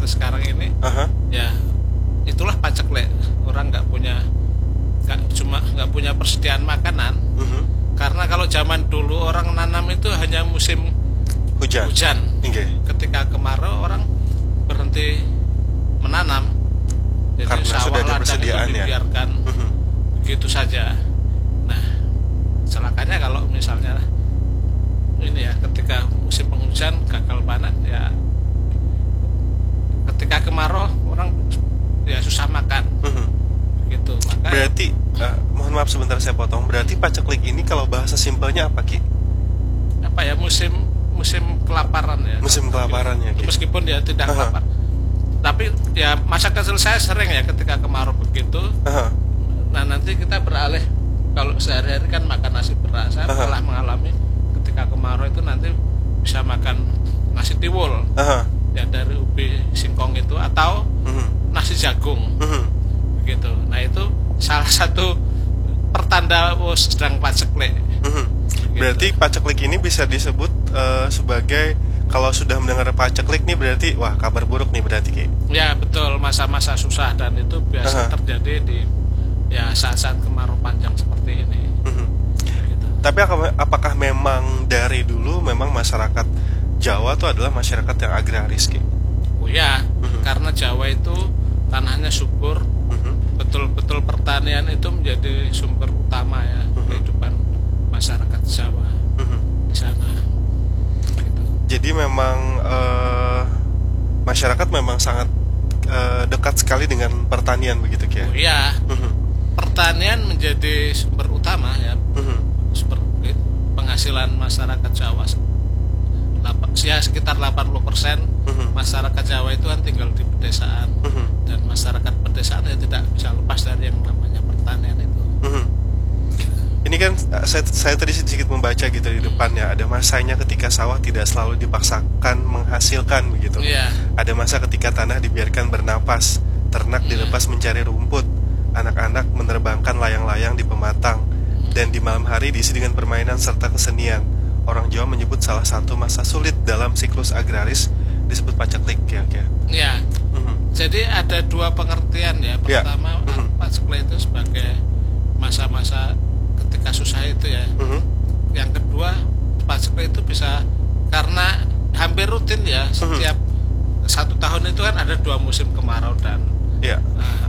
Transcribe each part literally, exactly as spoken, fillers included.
seperti sekarang ini, uh-huh. ya itulah paceklik. Orang nggak punya, nggak cuma nggak punya persediaan makanan, uh-huh. karena kalau zaman dulu orang nanam itu hanya musim hujan. Hujan. Okay. Ketika kemarau orang berhenti menanam, jadi karena sawah sudah ada ladang itu persediaannya. dibiarkan uh-huh. begitu saja. Nah, celakanya kalau misalnya ini ya, ketika musim penghujan gagal panen, ya ketika kemarau orang ya susah makan. uh-huh. Gitu. Maka berarti uh, mohon maaf sebentar saya potong. Berarti paceklik ini kalau bahasa simpelnya apa, Ki? Apa ya, musim musim kelaparan ya. Musim kelaparannya, Ki. Meskipun dia tidak uh-huh. lapar. Tapi ya masa kecil saya sering ya ketika kemarau begitu. uh-huh. Nah, nanti kita beralih, kalau sehari-hari kan makan nasi beras. Saya uh-huh. telah mengalami ketika kemarau itu nanti bisa makan nasi tiwul. uh-huh. Ya dari ubi singkong itu, atau uh-huh. nasi jagung. uh-huh. Begitu. Nah, itu salah satu pertanda oh, sedang paceklik. uh-huh. Gitu. Berarti paceklik ini bisa disebut uh, sebagai, kalau sudah mendengar paceklik nih berarti wah kabar buruk nih berarti, Ki. Ya betul, masa-masa susah, dan itu biasa uh-huh. terjadi di ya saat-saat kemarau panjang seperti ini. uh-huh. Gitu. Tapi apakah memang dari dulu memang masyarakat Jawa itu adalah masyarakat yang agraris, Ki? Oh ya, uh-huh. karena Jawa itu tanahnya subur, uh-huh. betul-betul pertanian itu menjadi sumber utama ya uh-huh. kehidupan masyarakat Jawa uh-huh. di sana. Gitu. Jadi memang uh, masyarakat memang sangat uh, dekat sekali dengan pertanian begitu, Ki? Oh iya, uh-huh. pertanian menjadi sumber utama ya, uh-huh. sumber penghasilan masyarakat Jawa. Ya sekitar delapan puluh persen uh-huh. masyarakat Jawa itu kan tinggal di pedesaan, uh-huh. dan masyarakat pedesaan ya tidak bisa lepas dari yang namanya pertanian itu. uh-huh. Ini kan saya, saya tadi sedikit membaca gitu di depannya, ada masanya ketika sawah tidak selalu dipaksakan menghasilkan begitu. Yeah. Ada masa ketika tanah dibiarkan bernapas, ternak yeah. dilepas mencari rumput, anak-anak menerbangkan layang-layang di pematang, dan di malam hari diisi dengan permainan serta kesenian. Orang Jawa menyebut salah satu masa sulit dalam siklus agraris disebut paceklik, ya, ya. Ya. Uh-huh. Jadi ada dua pengertian ya. Pertama, ya. uh-huh. paceklik itu sebagai masa-masa ketika susah itu ya. Uh-huh. Yang kedua, paceklik itu bisa karena hampir rutin ya, setiap uh-huh. satu tahun itu kan ada dua musim kemarau dan ya. uh,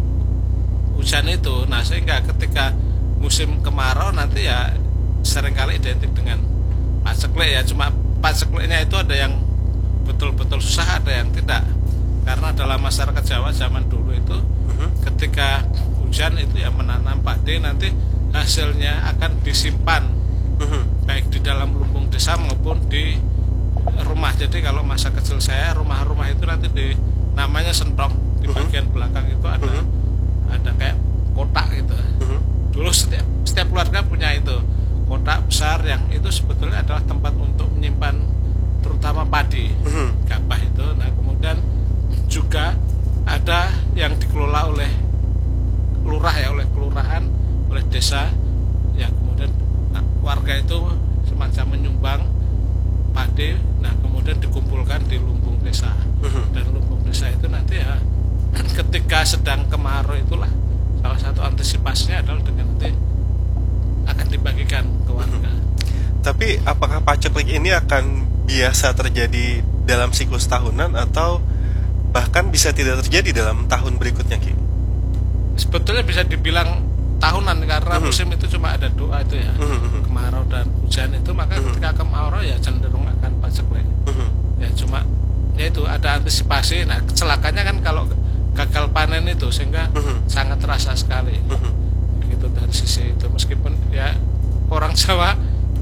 hujan itu. Nah, sehingga ketika musim kemarau nanti ya seringkali identik dengan paceklik ya. Cuma pacekliknya itu ada yang betul-betul susah, ada yang tidak. Karena dalam masyarakat Jawa zaman dulu itu uh-huh. ketika hujan itu ya menanam padi, nanti hasilnya akan disimpan uh-huh. baik di dalam lumbung desa maupun di rumah. Jadi kalau masa kecil saya, rumah-rumah itu nanti di namanya sentong, di uh-huh. bagian belakang itu ada uh-huh. ada kayak kotak gitu. Uh-huh. Dulu setiap setiap keluarga punya itu kotak besar yang itu sebetulnya adalah tempat untuk menyimpan terutama padi, uh-huh. gabah itu. Nah, kemudian juga ada yang dikelola oleh lurah ya, oleh kelurahan, oleh desa ya. Kemudian nah, warga itu semacam menyumbang padi, nah kemudian dikumpulkan di lumbung desa, uh-huh. dan lumbung desa itu nanti ya ketika sedang kemarau itulah salah satu antisipasinya adalah dengan nanti akan dibagikan ke warga. Tapi apakah paceklik ini akan biasa terjadi dalam siklus tahunan atau bahkan bisa tidak terjadi dalam tahun berikutnya, Ki? Sebetulnya bisa dibilang tahunan karena uh-huh. musim itu cuma ada dua itu ya, uh-huh. kemarau dan hujan itu, maka uh-huh. ketika kemarau ya cenderung akan paceklik. Uh-huh. Ya cuma ya itu ada antisipasi. Nah, kecelakanya kan kalau gagal panen itu sehingga uh-huh. sangat terasa sekali. Uh-huh. Gitu dari sisi itu, meskipun ya orang Jawa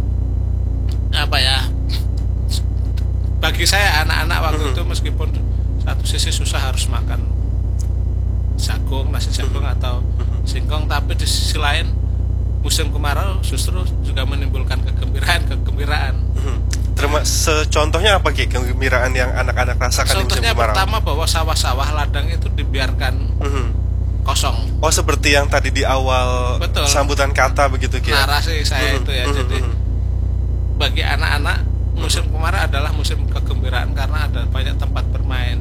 apa ya, bagi saya anak-anak waktu uh-huh. itu meskipun satu sisi susah harus makan jagung, nasi jagung uh-huh. atau singkong, tapi di sisi lain musim kemarau justru juga menimbulkan kegembiraan kegembiraan. Uh-huh. Termasuk contohnya apa, Ki, kegembiraan yang anak-anak rasakan di musim kemarau? Contohnya pertama bahwa sawah-sawah ladang itu dibiarkan uh-huh. kosong. Oh, seperti yang tadi di awal betul. Sambutan kata begitu, Ki? Narasi saya uh-huh. itu ya. Uh-huh. Jadi bagi anak-anak musim kemarau adalah musim kegembiraan karena ada banyak tempat bermain.